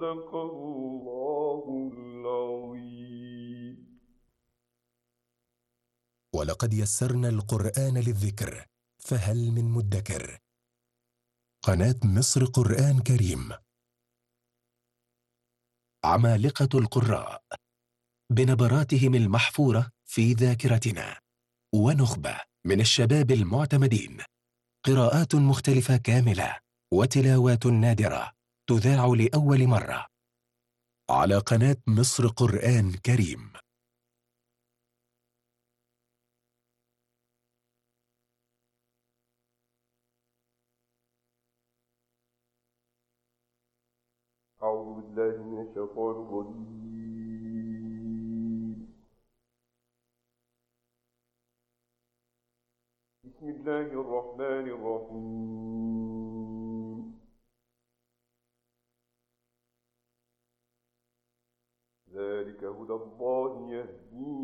صدق الله العظيم. ولقد يسرنا القرآن للذكر فهل من مدكر. قناة مصر قرآن كريم. عمالقة القراء بنبراتهم المحفورة في ذاكرتنا، ونخبة من الشباب المعتمدين، قراءات مختلفة كاملة وتلاوات نادرة تذاع لأول مرة على قناة مصر قرآن كريم. أعوذ بالله من الشيطان الرجيم. بسم الله الرحمن الرحيم. ذلك هدى الله يهدي